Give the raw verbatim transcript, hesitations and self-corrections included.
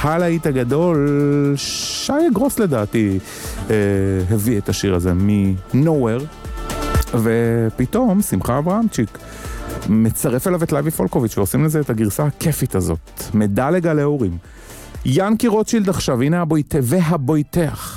הלהיט הגדול, שי גרוס לדעתי, אה, הביא את השיר הזה מ-Nowhere, ופתאום שמחה אברהמצ'יק מצרף אליו את לוי פולקוביץ' ועושים לזה את הגרסה הכיפית הזאת, מדלג על האורים. ינקי רוטשילד עכשיו, הנה הבויטה והבויטח.